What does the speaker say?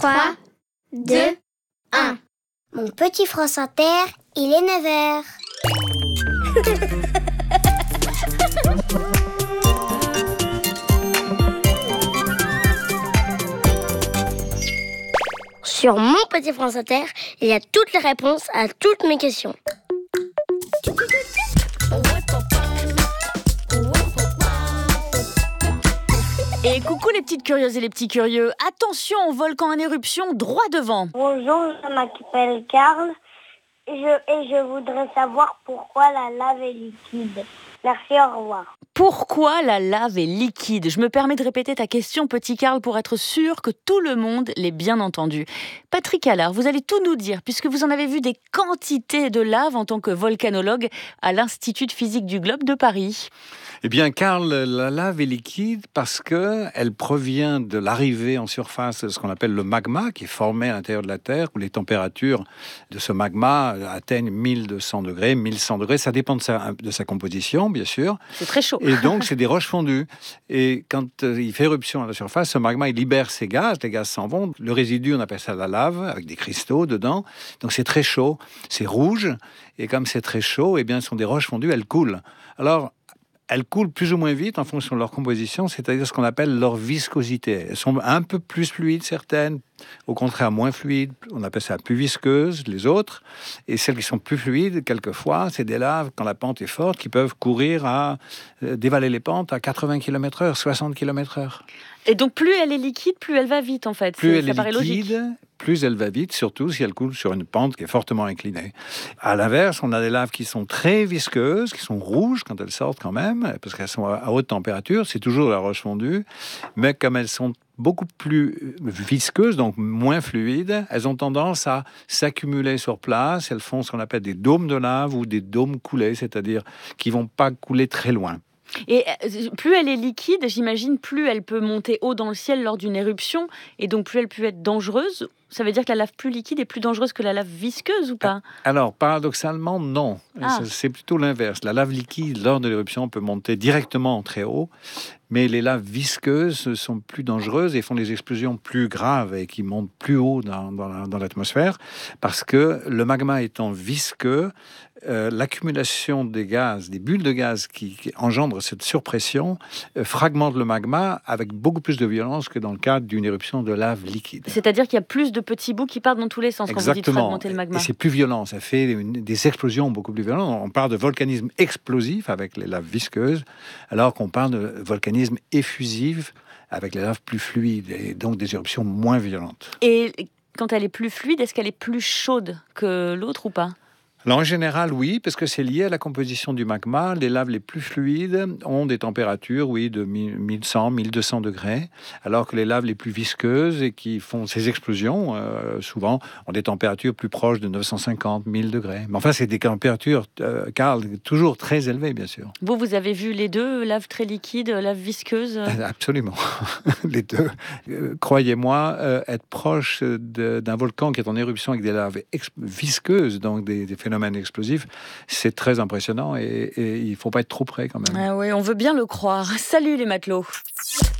3, 2, 1. Mon petit France Inter, il est 9h. Sur mon petit France Inter, il y a toutes les réponses à toutes mes questions. Et coucou les petites curieuses et les petits curieux. Attention, volcan en éruption droit devant. Bonjour, je m'appelle Karl et je voudrais savoir pourquoi la lave est liquide. Merci, au revoir. Pourquoi la lave est liquide ? Je me permets de répéter ta question, petit Karl, pour être sûr que tout le monde l'ait bien entendu. Patrick Allard, vous allez tout nous dire, puisque vous en avez vu des quantités de lave en tant que volcanologue à l'Institut de physique du globe de Paris. Eh bien, Karl, la lave est liquide parce qu'elle provient de l'arrivée en surface de ce qu'on appelle le magma, qui est formé à l'intérieur de la Terre, où les températures de ce magma atteignent 1200 degrés, 1100 degrés. Ça dépend de sa composition, bien sûr. C'est très chaud. Et donc, c'est des roches fondues. Et quand il fait éruption à la surface, ce magma, il libère ses gaz. Les gaz s'en vont. Le résidu, on appelle ça la lave, avec des cristaux dedans. Donc, c'est très chaud. C'est rouge. Et comme c'est très chaud, eh bien, ce sont des roches fondues. Elles coulent. Alors, elles coulent plus ou moins vite en fonction de leur composition, c'est-à-dire ce qu'on appelle leur viscosité. Elles sont un peu plus fluides, certaines, au contraire moins fluides, on appelle ça plus visqueuses, les autres. Et celles qui sont plus fluides, quelquefois, c'est des laves, quand la pente est forte, qui peuvent courir dévaler les pentes à 80 km/h, 60 km/h. Et donc, plus elle est liquide, plus elle va vite, en fait. Plus elle ça paraît est logique. liquide, plus elle va vite, surtout si elle coule sur une pente qui est fortement inclinée. À l'inverse, on a des laves qui sont très visqueuses, qui sont rouges quand elles sortent quand même, parce qu'elles sont à haute température, c'est toujours la roche fondue, mais comme elles sont beaucoup plus visqueuses, donc moins fluides, elles ont tendance à s'accumuler sur place, elles font ce qu'on appelle des dômes de lave ou des dômes coulés, c'est-à-dire qui ne vont pas couler très loin. Et plus elle est liquide, j'imagine, plus elle peut monter haut dans le ciel lors d'une éruption, et donc plus elle peut être dangereuse. Ça veut dire que la lave plus liquide est plus dangereuse que la lave visqueuse ou pas ? Alors, paradoxalement, non. C'est plutôt l'inverse. La lave liquide, lors de l'éruption, peut monter directement très haut, mais les laves visqueuses sont plus dangereuses et font des explosions plus graves et qui montent plus haut dans l'atmosphère, parce que le magma étant visqueux, l'accumulation des gaz, des bulles de gaz qui engendrent cette surpression, fragmente le magma avec beaucoup plus de violence que dans le cadre d'une éruption de lave liquide. C'est-à-dire qu'il y a plus de petits bouts qui partent dans tous les sens. Exactement. Quand vous dites fragmenter le magma. Et c'est plus violent, ça fait des explosions beaucoup plus violentes. On parle de volcanisme explosif avec les laves visqueuses, alors qu'on parle de volcanisme effusif avec les laves plus fluides et donc des éruptions moins violentes. Et quand elle est plus fluide, est-ce qu'elle est plus chaude que l'autre ou pas ? Alors en général, oui, parce que c'est lié à la composition du magma. Les laves les plus fluides ont des températures, oui, de 1100, 1200 degrés, alors que les laves les plus visqueuses et qui font ces explosions, souvent, ont des températures plus proches de 950, 1000 degrés. Mais enfin, c'est des températures, Karl, toujours très élevées, bien sûr. Vous avez vu les deux, lave très liquide, lave visqueuse ? Absolument, les deux. Croyez-moi, être proche d'un volcan qui est en éruption avec des laves visqueuses, donc des phénomènes explosifs, c'est très impressionnant et il ne faut pas être trop près quand même. Ah oui, on veut bien le croire. Salut les matelots.